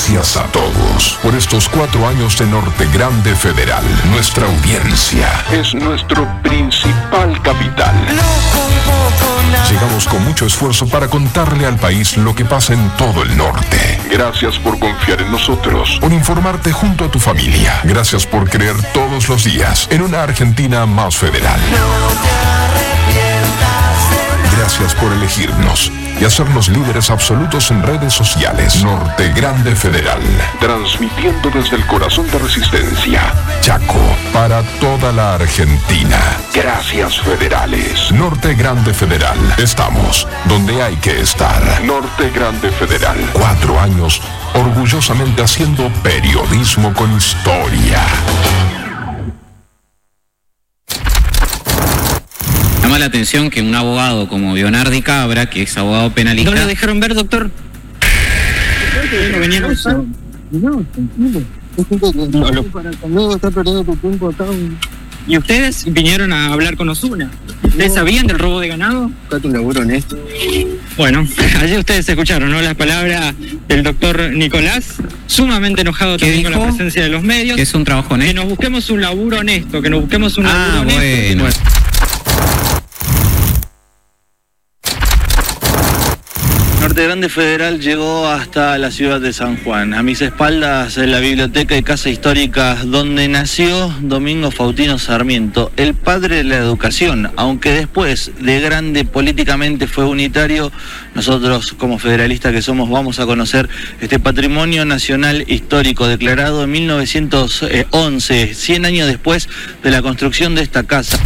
Gracias a todos por estos 4 años de Norte Grande Federal. Nuestra audiencia es nuestro principal capital. Llegamos con mucho esfuerzo para contarle al país lo que pasa en todo el norte. Gracias por confiar en nosotros, por informarte junto a tu familia. Gracias por creer todos los días en una Argentina más federal. Gracias por elegirnos y hacernos líderes absolutos en redes sociales. Norte Grande Federal, transmitiendo desde el corazón de Resistencia, Chaco, para toda la Argentina. Gracias, federales. Norte Grande Federal, estamos donde hay que estar. Norte Grande Federal, 4 años orgullosamente haciendo periodismo con historia. Llama la atención que un abogado como Bionardi Cabra, que es abogado penalista... ¿No lo dejaron ver, doctor? No venían... No, tranquilo. Está perdiendo tu tiempo acá. ¿Y ustedes vinieron a hablar con Osuna? ¿Ustedes sabían del robo de ganado? Acá tu laburo honesto. Bueno, ayer ustedes escucharon, ¿no?, las palabras del doctor Nicolás, sumamente enojado también con la presencia de los medios. Que es un trabajo honesto. Que nos busquemos un laburo honesto, que nos busquemos un laburo honesto. Bueno. Norte Grande Federal llegó hasta la ciudad de San Juan. A mis espaldas, la biblioteca y casa histórica donde nació Domingo Faustino Sarmiento, el padre de la educación. Aunque después de grande políticamente fue unitario, nosotros como federalistas que somos vamos a conocer este patrimonio nacional histórico declarado en 1911, 100 años después de la construcción de esta casa.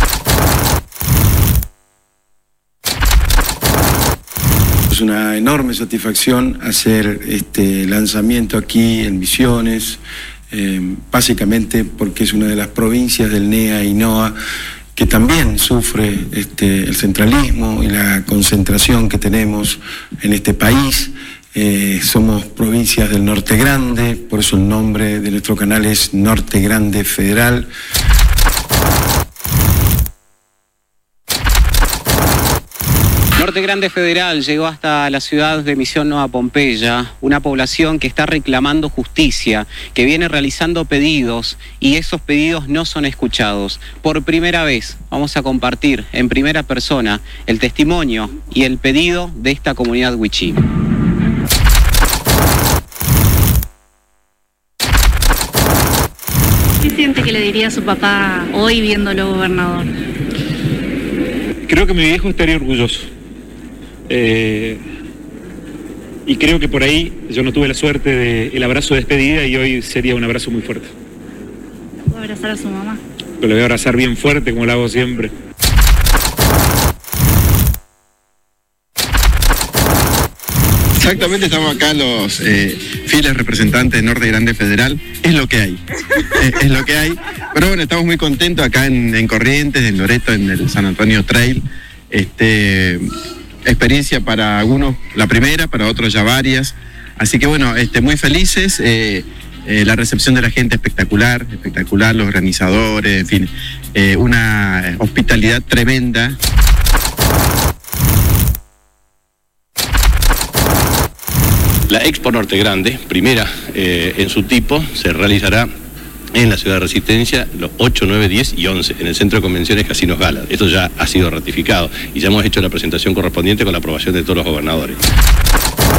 Es una enorme satisfacción hacer este lanzamiento aquí en Misiones, básicamente porque es una de las provincias del NEA y NOA que también sufre el centralismo y la concentración que tenemos en este país. Somos provincias del Norte Grande, por eso el nombre de nuestro canal es Norte Grande Federal. Norte Grande Federal llegó hasta la ciudad de Misión Nueva Pompeya, una población que está reclamando justicia, que viene realizando pedidos y esos pedidos no son escuchados. Por primera vez vamos a compartir en primera persona el testimonio y el pedido de esta comunidad wichí. ¿Qué siente que le diría a su papá hoy viéndolo gobernador? Creo que mi viejo estaría orgulloso. Y creo que por ahí yo no tuve la suerte del abrazo de despedida y hoy sería un abrazo muy fuerte. ¿Puedo abrazar a su mamá? Pero le voy a abrazar bien fuerte como lo hago siempre. Exactamente, estamos acá los fieles representantes de Norte Grande Federal. Es lo que hay, es lo que hay. Pero bueno, estamos muy contentos acá en Corrientes, en Loreto, en el San Antonio Trail. Experiencia para algunos la primera, para otros ya varias. Así que bueno, muy felices. La recepción de la gente espectacular, los organizadores, en fin, una hospitalidad tremenda. La Expo Norte Grande, primera en su tipo, se realizará en la ciudad de Resistencia los 8, 9, 10 y 11, en el Centro de Convenciones Casinos Gala. Esto ya ha sido ratificado y ya hemos hecho la presentación correspondiente con la aprobación de todos los gobernadores.